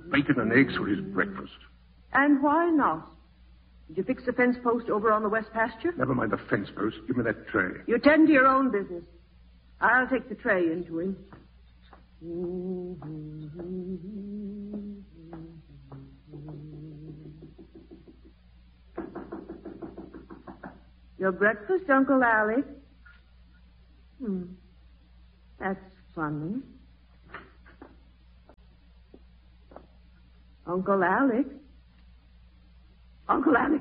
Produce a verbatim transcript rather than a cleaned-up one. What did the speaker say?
bacon and eggs for his breakfast. And why not? Did you fix the fence post over on the west pasture? Never mind the fence post. Give me that tray. You tend to your own business. I'll take the tray into him. Your breakfast, Uncle Alec? Hmm. That's funny. Uncle Alec? Uncle Alec?